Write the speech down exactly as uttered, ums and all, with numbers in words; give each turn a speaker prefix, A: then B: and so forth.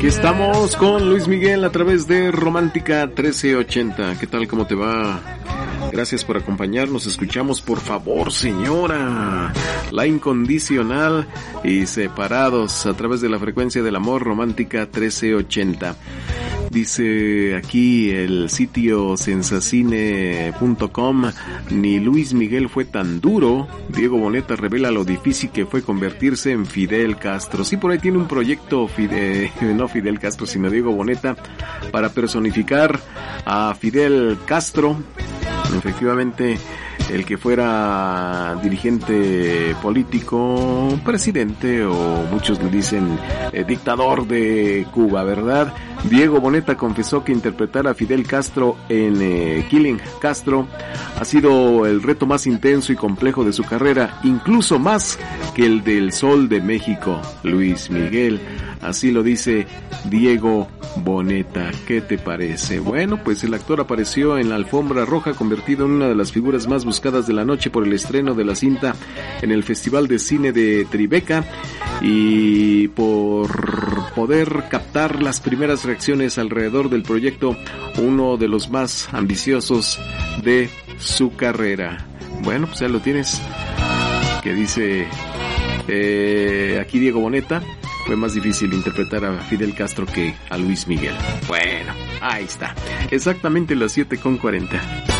A: Aquí estamos con Luis Miguel a través de Romántica trece ochenta. ¿Qué tal? ¿Cómo te va? Gracias por acompañarnos. Escuchamos, por favor, señora, La Incondicional y Separados a través de la frecuencia del amor, Romántica trece ochenta. Dice aquí el sitio sensacine punto com, ni Luis Miguel fue tan duro. Diego Boneta revela lo difícil que fue convertirse en Fidel Castro. Sí, por ahí tiene un proyecto, Fide, no Fidel Castro, sino Diego Boneta, para personificar a Fidel Castro. Efectivamente, el que fuera dirigente político, presidente, o muchos le dicen eh, dictador de Cuba, ¿verdad? Diego Boneta confesó que interpretar a Fidel Castro en eh, Killing Castro ha sido el reto más intenso y complejo de su carrera, incluso más que el del Sol de México, Luis Miguel. Así lo dice Diego Boneta. ¿Qué te parece? Bueno, pues el actor apareció en la alfombra roja, convertido en una de las figuras más buscadas de la noche por el estreno de la cinta en el Festival de Cine de Tribeca y por poder captar las primeras reacciones alrededor del proyecto, uno de los más ambiciosos de su carrera. Bueno, pues ya lo tienes, que dice eh, aquí Diego Boneta. Fue más difícil interpretar a Fidel Castro que a Luis Miguel. Bueno, ahí está. Exactamente las siete con cuarenta.